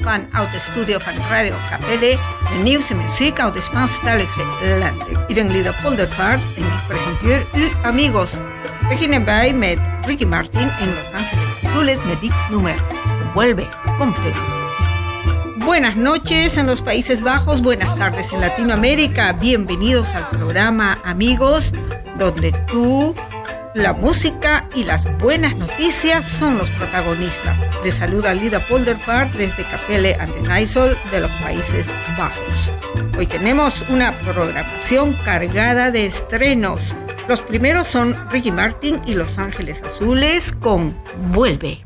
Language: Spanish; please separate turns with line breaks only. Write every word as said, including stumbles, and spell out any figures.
van uit de studio van Radio Capelle de nieuwste muziek uit de Spaanstalige landen. Ik ben Lida Poldervaart en ik presenteer u amigos. We beginnen bij met Ricky Martin en Los Ángeles Azules met dit nummer. Vuelve, kom terug. Buenas noches en los Países Bajos, buenas tardes en Latinoamérica. Bienvenidos al programa Amigos, donde tú, la música y las buenas noticias son los protagonistas. Les saluda Lida Poldervaart desde Capelle aan den IJssel de los Países Bajos. Hoy tenemos una programación cargada de estrenos. Los primeros son Ricky Martin y Los Ángeles Azules con Vuelve.